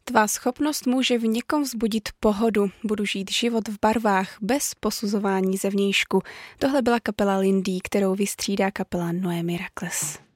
Tvá schopnost může v někom vzbudit pohodu. Budu žít život v barvách, bez posuzování zevnějšku. Tohle byla kapela Lindy, kterou vystřídá kapela Noé Miracles.